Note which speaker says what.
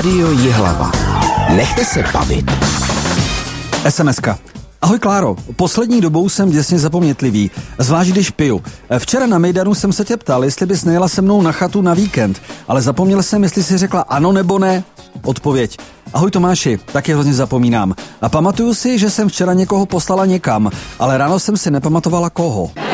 Speaker 1: Rádio Jihlava. Nechte se bavit.
Speaker 2: SMS-ka. Ahoj Kláro, poslední dobou jsem děsně zapomnětlivý, zvlášť když piju. Včera na Mejdanu jsem se tě ptal, jestli bys nejela se mnou na chatu na víkend, ale zapomněl jsem, jestli jsi řekla ano nebo ne. Odpověď. Ahoj Tomáši, taky hrozně zapomínám. A pamatuju si, že jsem včera někoho poslala někam, ale ráno jsem si nepamatovala koho.